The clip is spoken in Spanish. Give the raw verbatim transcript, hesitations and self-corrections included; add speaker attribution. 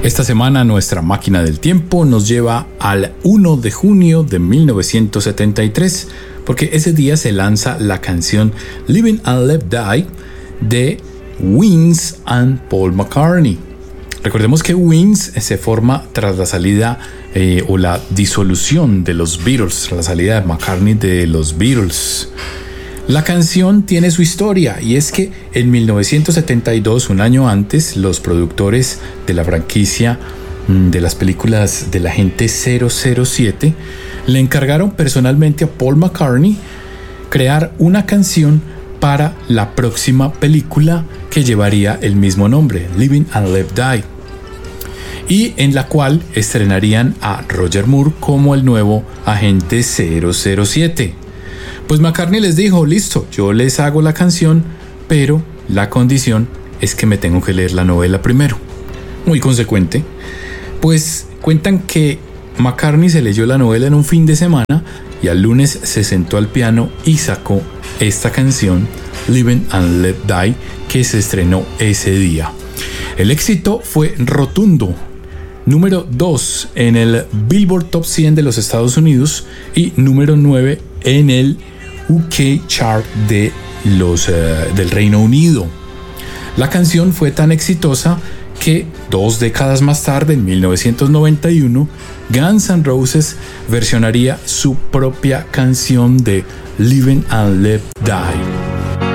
Speaker 1: Esta semana nuestra máquina del tiempo nos lleva al primero de junio de mil novecientos setenta y tres, porque ese día se lanza la canción Living and Let Die de Wings and Paul McCartney. Recordemos que Wings se forma tras la salida eh, o la disolución de los Beatles, tras la salida de McCartney de los Beatles. La canción tiene su historia, y es que en mil novecientos setenta y dos, un año antes, los productores de la franquicia de las películas del agente cero cero siete le encargaron personalmente a Paul McCartney crear una canción para la próxima película que llevaría el mismo nombre, Living and Let Die, y en la cual estrenarían a Roger Moore como el nuevo agente cero cero siete. Pues McCartney les dijo: listo, yo les hago la canción, pero la condición es que me tengo que leer la novela primero. Muy consecuente. Pues cuentan que McCartney se leyó la novela en un fin de semana y al lunes se sentó al piano y sacó esta canción, Living and Let Die, que se estrenó ese día. El éxito fue rotundo. Número dos en el Billboard Top cien de los Estados Unidos y número nueve en el U K Chart de los, uh, del Reino Unido. La canción fue tan exitosa que dos décadas más tarde, en mil novecientos noventa y uno, Guns N' Roses versionaría su propia canción de Living and Let Die.